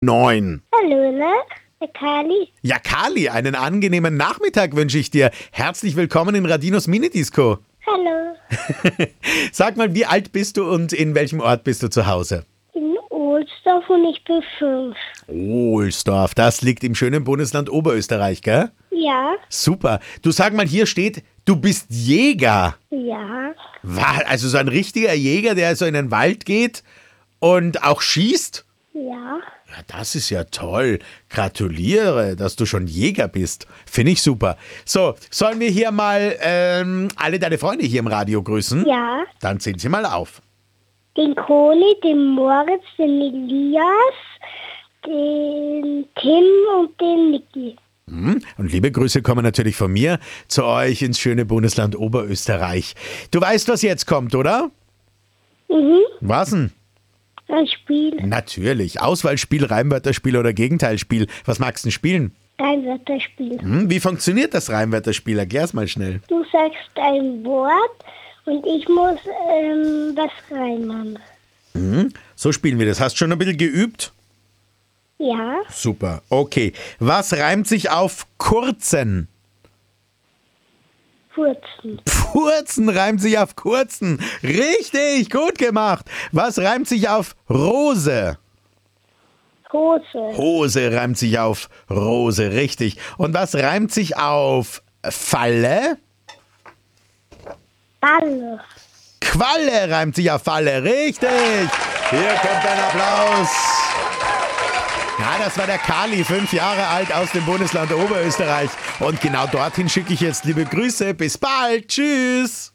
9. Hallo, ne? Der Kali. Ja, Kali, einen angenehmen Nachmittag wünsche ich dir. Herzlich willkommen in Radinos Minidisco. Hallo. Sag mal, wie alt bist du und in welchem Ort bist du zu Hause? In Ohlsdorf und ich bin 5. Ohlsdorf, das liegt im schönen Bundesland Oberösterreich, gell? Ja. Super. Du, sag mal, hier steht, du bist Jäger. Ja. Also so ein richtiger Jäger, der so in den Wald geht und auch schießt? Ja. Ja, das ist ja toll. Gratuliere, dass du schon Jäger bist. Finde ich super. So, sollen wir hier mal alle deine Freunde hier im Radio grüßen? Ja. Dann zählen sie mal auf. Den Koni, den Moritz, den Elias, den Tim und den Niki. Und liebe Grüße kommen natürlich von mir zu euch ins schöne Bundesland Oberösterreich. Du weißt, was jetzt kommt, oder? Was denn? Ein Spiel. Natürlich. Auswahlspiel, Reimwörterspiel oder Gegenteilspiel. Was magst du denn spielen? Ein Wörterspiel. Wie funktioniert das Reimwörterspiel? Erklär's mal schnell. Du sagst ein Wort und ich muss was reinmachen. So spielen wir das. Hast du schon ein bisschen geübt? Ja. Super. Okay. Was reimt sich auf kurzen? Furzen. Furzen reimt sich auf kurzen. Richtig, gut gemacht. Was reimt sich auf Rose? Hose. Hose reimt sich auf Rose, richtig. Und was reimt sich auf Falle? Balle. Qualle reimt sich auf Falle, richtig. Hier kommt ein Applaus. Ja, das war der Kali, 5 Jahre alt aus dem Bundesland Oberösterreich. Und genau dorthin schicke ich jetzt liebe Grüße. Bis bald. Tschüss.